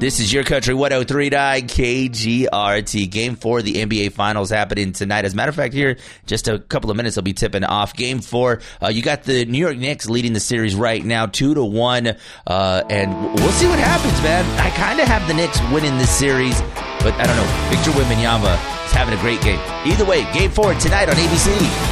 This is Your Country 103.9 KGRT. Game 4 of the NBA Finals happening tonight. As a matter of fact, here, just a couple of minutes, they'll be tipping off. Game 4, you got the New York Knicks leading the series right now, 2-1. And we'll see what happens, man. I kind of have the Knicks winning this series, but I don't know. Victor Wembanyama is having a great game. Either way, Game 4 tonight on ABC.